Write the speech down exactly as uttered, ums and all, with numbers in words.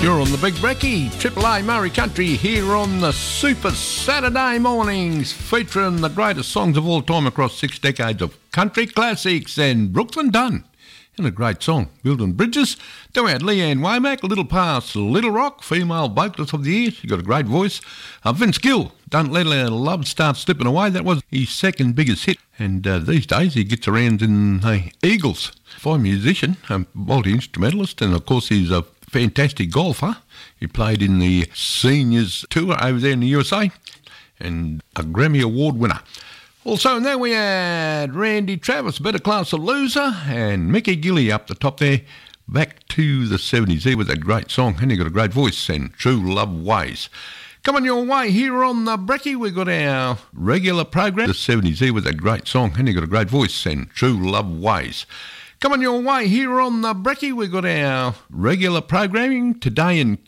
You're on the Big Brekkie, Triple A Murray Country, here on the Super Saturday mornings, featuring the greatest songs of all time across six decades of country classics, and Brooklyn Dunn in a great song, Building Bridges. Then we had Leanne Womack, Little Past Little Rock, female vocalist of the year. She got a great voice. Uh, Vince Gill, Don't Let Our Love Start Slipping Away. That was his second biggest hit, and uh, these days he gets around in the uh, Eagles. Fine musician, a multi-instrumentalist, and of course he's a fantastic golfer. He played in the seniors tour over there in the U S A, and a Grammy Award winner. Also, and then we had Randy Travis, Better Class of Loser, and Mickey Gilley up the top there, back to the seventies. He was a great song, and he got a great voice, and True Love Ways. Coming your way here on the Brekkie, we got our regular program. The seventies, he was a great song, and he got a great voice, and True Love Ways. Coming your way here on the Brekkie, we got our regular programming today in